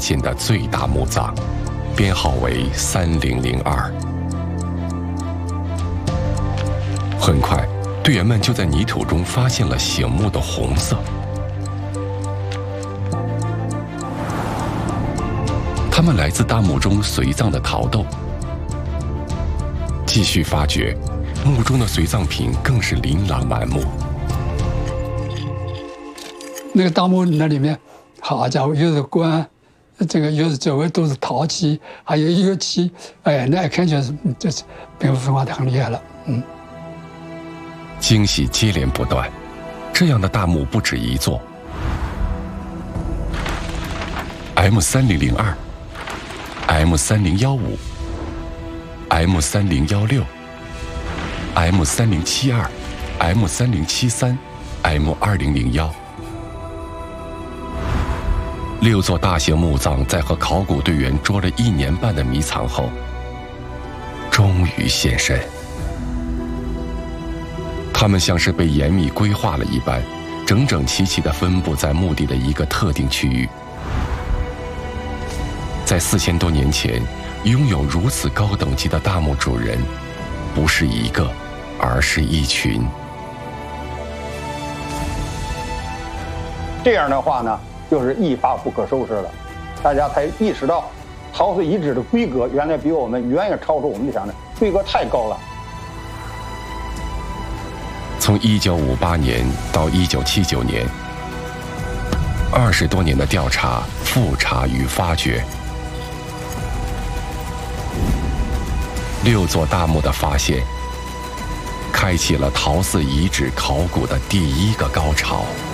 现的最大墓葬，编号为3002。很快，队员们就在泥土中发现了醒目的红色。它们来自大墓中随葬的陶豆。继续发掘，墓中的随葬品更是琳琅满目。 那个大墓那里面，好家伙，又是棺，这个又是周围都是陶器，还有油漆，哎，那一看就是兵符文化很厉害了， 惊喜接连不断，这样的大墓不止一座。M3002、M3015、M3016、M3072、M3073、M2001。6座大型墓葬在和考古队员捉了1年半的迷藏后，终于现身。它们像是被严密规划了一般，整整齐齐地分布在墓地的一个特定区域。在4000多年前，拥有如此高等级的大墓主人，不是一个，而是一群。 这样的话呢，就是一发不可收拾了。大家才意识到，陶寺遗址的规格原来比我们远远超出我们想的，规格太高了。 从1958年到1979年，20多年的调查、复查与发掘，6座大墓的发现，开启了陶寺遗址考古的第一个高潮。